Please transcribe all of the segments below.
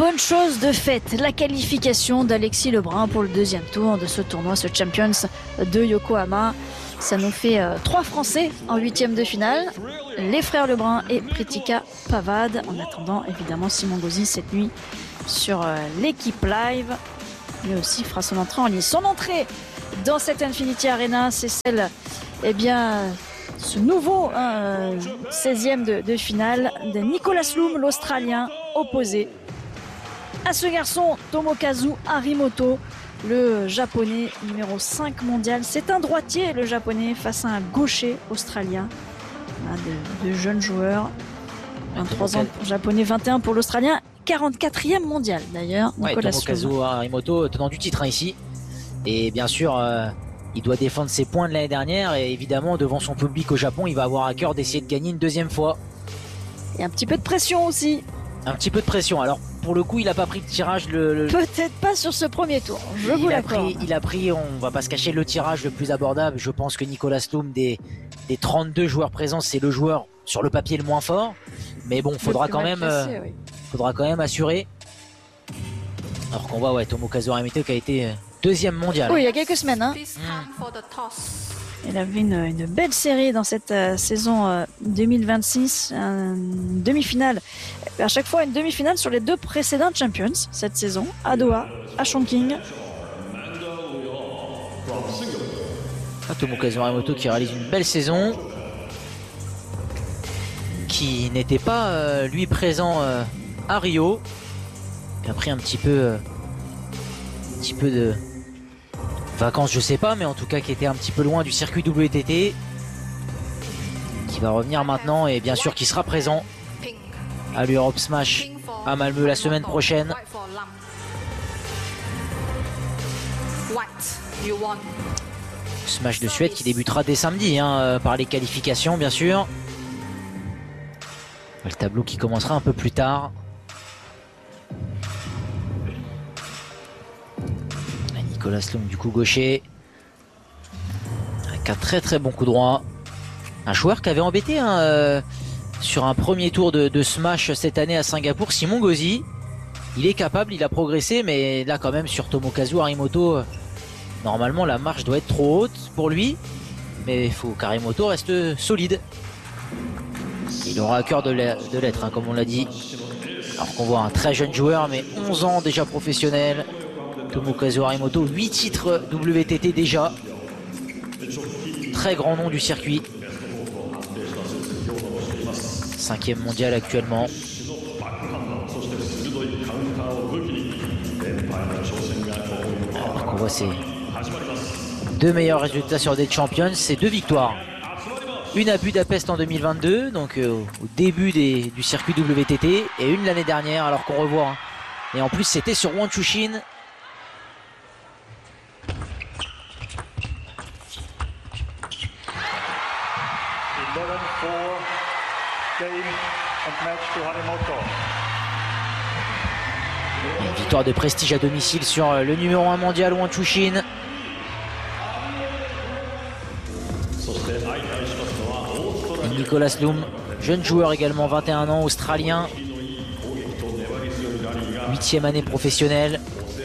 bonne chose de faite, la qualification d'Alexis Lebrun pour le deuxième tour de ce tournoi, ce Champions de Yokohama. Ça nous fait 3 Français en huitième de finale, les frères Lebrun et Preetika Pavad. En attendant, évidemment, Simon Gauzy cette nuit sur l'équipe live. Lui aussi fera son entrée en ligne. Son entrée dans cette Infinity Arena, c'est celle, eh bien, ce nouveau 16e de finale de Nicolas Loom, l'Australien, opposé à ce garçon Tomokazu Harimoto, le japonais numéro 5 mondial. C'est un droitier, le japonais, face à un gaucher australien. De jeunes joueurs. 23 ans pour le japonais, 21 pour l'australien. 44e mondial d'ailleurs. Ouais, Tomokazu Harimoto, tenant du titre ici. Et bien sûr, il doit défendre ses points de l'année dernière. Et évidemment, devant son public au Japon, il va avoir à cœur d'essayer de gagner une deuxième fois. Et un petit peu de pression aussi. Un petit peu de pression. Alors, pour le coup, il n'a pas pris de tirage. Peut-être pas sur ce premier tour, je vous l'accorde. Il a pris, on va pas se cacher, le tirage le plus abordable. Je pense que Nicolas Loom, des 32 joueurs présents, c'est le joueur sur le papier le moins fort. Mais bon, faudra quand même assurer. Alors qu'on voit Tomokazu Harimoto qui a été deuxième mondial. Oui, il y a quelques semaines. Hein. Il avait une belle série dans cette saison 2026, une demi-finale. À chaque fois, une demi-finale sur les 2 précédentes Champions cette saison, à Doha, à Chongqing. Tomokazu Harimoto qui réalise une belle saison, qui n'était pas lui présent à Rio, qui a pris un petit peu de vacances, je sais pas, mais en tout cas qui était un petit peu loin du circuit WTT, qui va revenir maintenant et bien sûr qui sera présent à l'Europe Smash à Malmö la semaine prochaine. Smash de Suède qui débutera dès samedi par les qualifications bien sûr. Le tableau qui commencera un peu plus tard. Nicolas Loom du coup gaucher, avec un très bon coup droit. Un joueur qui avait embêté sur un premier tour de Smash cette année à Singapour, Simon Gauzy. Il est capable, il a progressé, mais là quand même sur Tomokazu Harimoto, normalement la marche doit être trop haute pour lui. Mais il faut qu'Harimoto reste solide. Il aura à cœur de l'être, comme on l'a dit. Alors qu'on voit un très jeune joueur, mais 11 ans déjà professionnel. Tomokazu Harimoto, 8 titres WTT déjà. Très grand nom du circuit. 5e mondial actuellement. Alors qu'on voit ses 2 meilleurs résultats sur des Champions, c'est 2 victoires. Une à Budapest en 2022, donc au début du circuit WTT, et une l'année dernière, alors qu'on revoit. Et en plus, c'était sur Wonchushin. Une victoire de prestige à domicile sur le numéro 1 mondial Wonchushin. Et Nicolas Loom, jeune joueur également, 21 ans, australien, 8e année professionnelle.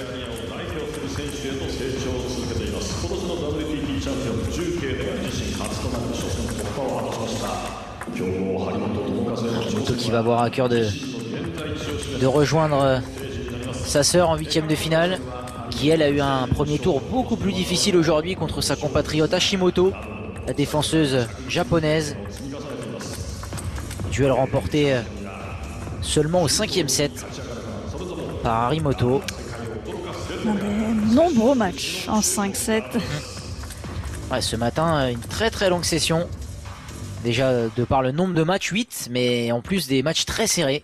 Harimoto qui va avoir à cœur de rejoindre sa sœur en 8e de finale, qui elle a eu un premier tour beaucoup plus difficile aujourd'hui contre sa compatriote Hashimoto, la défenseuse japonaise. Duel remporté seulement au 5e set par Harimoto. Des nombreux matchs en 5-7. Ouais, ce matin, une très longue session. Déjà de par le nombre de matchs, 8, mais en plus des matchs très serrés.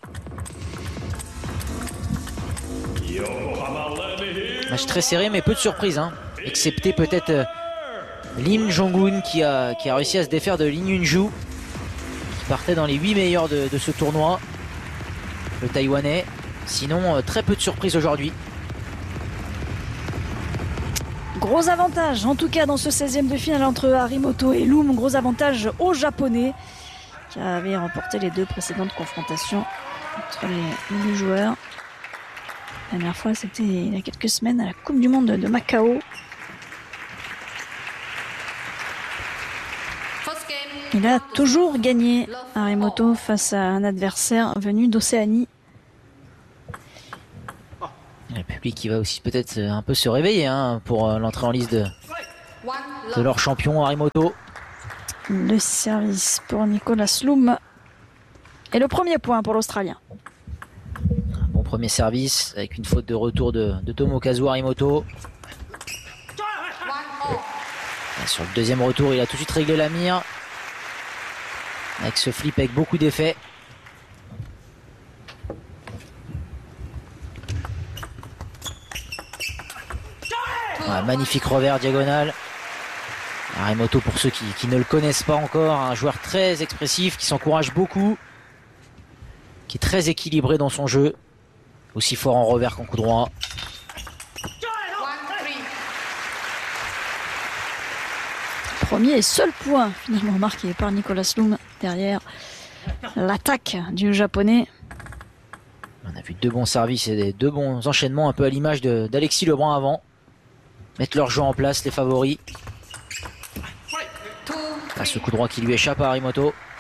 Match très serré, mais peu de surprises, excepté peut-être Lim Jong-un qui a réussi à se défaire de Lin Yunju, qui partait dans les 8 meilleurs de ce tournoi, le Taïwanais. Sinon, très peu de surprises aujourd'hui. Gros avantage, en tout cas dans ce 16e de finale entre Harimoto et Loom. Gros avantage aux Japonais qui avaient remporté les 2 précédentes confrontations entre les deux joueurs. La dernière fois, c'était il y a quelques semaines à la Coupe du Monde de Macao. Il a toujours gagné, Harimoto, face à un adversaire venu d'Océanie. Le public qui va aussi peut-être un peu se réveiller pour l'entrée en liste de leur champion Harimoto. Le service pour Nicolas Sloom. Et le premier point pour l'Australien. Un bon premier service avec une faute de retour de Tomokazu Harimoto. Et sur le deuxième retour, il a tout de suite réglé la mire. Avec ce flip avec beaucoup d'effets. Magnifique revers diagonal. Harimoto, pour ceux qui ne le connaissent pas encore, un joueur très expressif, qui s'encourage beaucoup, qui est très équilibré dans son jeu, aussi fort en revers qu'en coup droit. Premier et seul point finalement marqué par Nicolas Sloom derrière l'attaque du japonais. On a vu deux bons services et deux bons enchaînements, un peu à l'image d'Alexis Lebrun avant. Mettre leur jeu en place, les favoris. Ce coup droit qui lui échappe à Harimoto.